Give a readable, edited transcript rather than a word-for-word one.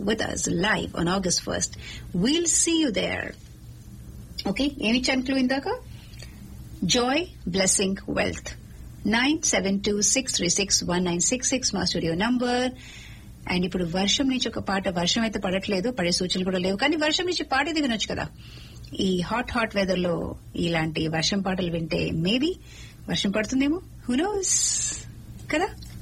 with us live on August 1st. We'll see you there. Okay, ఏమి ఇచ్చాను clue ఇందాక? Joy, blessing, wealth. 972-636-1966 మా studio number. And ఇప్పుడు వర్షం నుంచి ఒక పాట, వర్షం అయితే పడట్లేదు, పడే సూచనలు కూడా లేవు, కానీ వర్షం నుంచి పాట ఇది వినొచ్చు కదా. ఈ హాట్ వెదర్ లో ఇలాంటి వర్షం పాటలు వింటే మేబీ వర్షం పడుతుందేమో, హూ నోస్ కదా.